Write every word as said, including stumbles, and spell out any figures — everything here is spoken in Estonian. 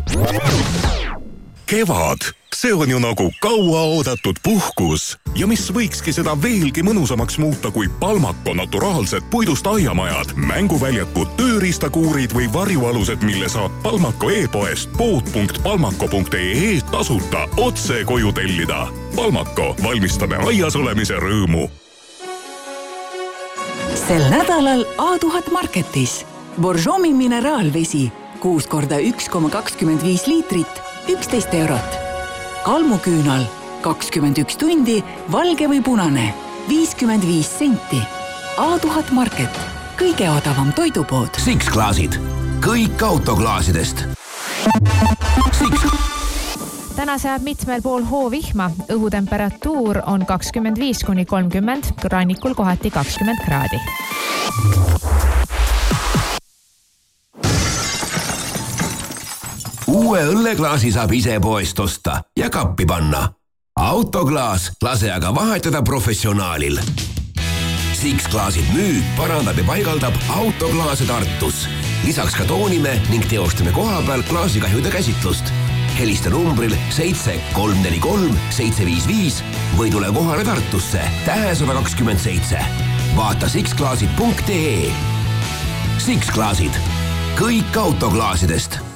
Kevad, see on ju nagu kauaoodatud puhkus ja mis võikski seda veelgi mõnusamaks muuta kui Palmako naturaalsed puidust aiamajad, mänguväljakud, tööriistakuurid või varjualused, mille saab Palmako e-poest pood punkt palmako punkt ee tasuta otse koju tellida. Palmako, valmistame aias olemise rõõmu. Sel nädalal A tuhat Marketis. Borjomi mineraalvesi, kuus korda üks koma kakskümmend viis liitrit, üksteist eurot. Kalmuküünal, kakskümmend üks tundi, valge või punane, viiskümmend viis senti. A tuhat Market, kõige odavam toidupood. Six klaasid, kõik autoklaasidest. Six. Täna saab mitmel pool hoovihma, õhutemperatuur on kakskümmend viis kuni kolmkümmend, rannikul kohati kakskümmend kraadi. Uue õlleklaasi saab ise poest osta ja kappi panna. Autoklaas lase aga vahetada professionaalil. Six klaasid müüb, parandab ja paigaldab autoklaase Tartus. Lisaks ka toonime ning teostame koha peal klaasikahjude käsitlust. Helista numbril seitse kolm neli kolm seitse viis viis või tule kohale Tartusse tähe sada kakskümmend seitse. Vaata six klaasid punkt ee. Six klaasid, kõik autoklaasidest.